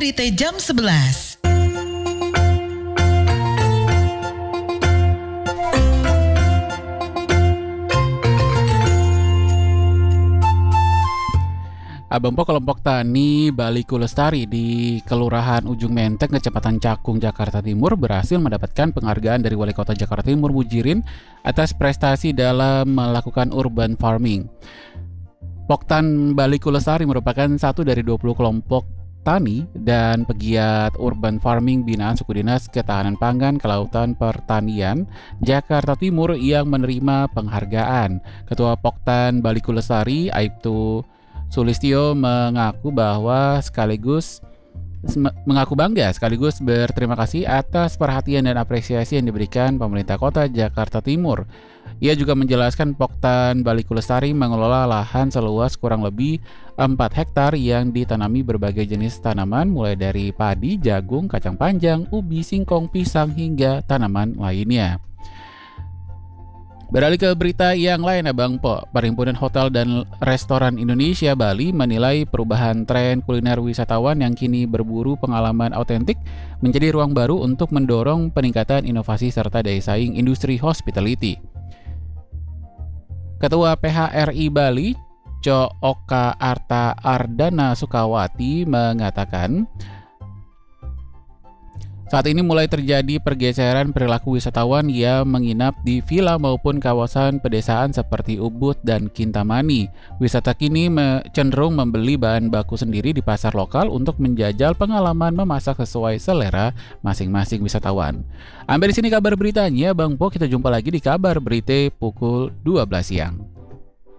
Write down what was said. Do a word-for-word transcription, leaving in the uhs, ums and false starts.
Berita jam sebelas. Abang Po, kelompok tani Baliku Lestari di Kelurahan Ujung Menteng, Kecamatan Cakung, Jakarta Timur berhasil mendapatkan penghargaan dari Wali Kota Jakarta Timur Mujirin atas prestasi dalam melakukan urban farming. Poktan Baliku Lestari merupakan satu dari dua puluh kelompok tani dan pegiat urban farming binaan Suku Dinas Ketahanan Pangan, Kelautan, Pertanian Jakarta Timur yang menerima penghargaan. Ketua Poktan Baliku Lestari, Aibtu Sulistyo, mengaku bahwa sekaligus mengaku bangga sekaligus berterima kasih atas perhatian dan apresiasi yang diberikan pemerintah Kota Jakarta Timur. Ia juga menjelaskan Poktan Baliku Lestari mengelola lahan seluas kurang lebih empat hektar yang ditanami berbagai jenis tanaman mulai dari padi, jagung, kacang panjang, ubi, singkong, pisang hingga tanaman lainnya. Beralih ke berita yang lain, Abang Po. Perhimpunan Hotel dan Restoran Indonesia Bali menilai perubahan tren kuliner wisatawan yang kini berburu pengalaman autentik menjadi ruang baru untuk mendorong peningkatan inovasi serta daya saing industri hospitality. Ketua P H R I Bali, Co Oka Arta Ardana Sukawati, mengatakan saat ini mulai terjadi pergeseran perilaku wisatawan yang menginap di villa maupun kawasan pedesaan seperti Ubud dan Kintamani. Wisata kini cenderung membeli bahan baku sendiri di pasar lokal untuk menjajal pengalaman memasak sesuai selera masing-masing wisatawan. Sampai di sini kabar beritanya, Bang Po. Kita jumpa lagi di kabar berita pukul dua belas siang.